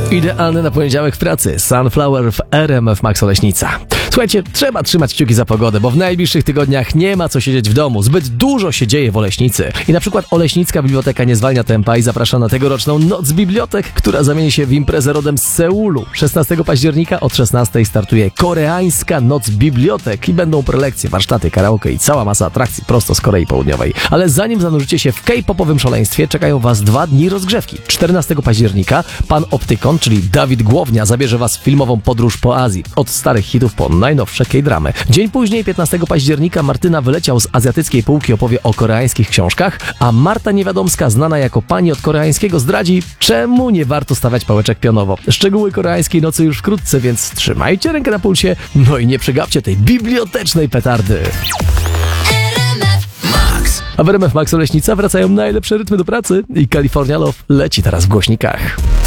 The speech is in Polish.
Idealny na poniedziałek w pracy. Sunflower w RMF Max Oleśnica. Słuchajcie, trzeba trzymać kciuki za pogodę, bo w najbliższych tygodniach nie ma co siedzieć w domu. Zbyt dużo się dzieje w Oleśnicy. I na przykład Oleśnicka Biblioteka nie zwalnia tempa i zaprasza na tegoroczną Noc Bibliotek, która zamieni się w imprezę rodem z Seulu. 16 października od 16 startuje koreańska Noc Bibliotek i będą prelekcje, warsztaty, karaoke i cała masa atrakcji prosto z Korei Południowej. Ale zanim zanurzycie się w K-popowym szaleństwie, czekają was 2 dni rozgrzewki. 14 października pan Optykon, czyli Dawid Głownia, zabierze was w filmową podróż po Azji. Od starych hitów po najnowsze K-dramy. Dzień później, 15 października, Martyna Wyleciał z azjatyckiej półki opowie o koreańskich książkach, a Marta Niewiadomska, znana jako pani od koreańskiego, zdradzi, czemu nie warto stawiać pałeczek pionowo. Szczegóły koreańskiej nocy już wkrótce, więc trzymajcie rękę na pulsie, no i nie przegapcie tej bibliotecznej petardy. A w RMF Max Oleśnica wracają najlepsze rytmy do pracy i California Love leci teraz w głośnikach.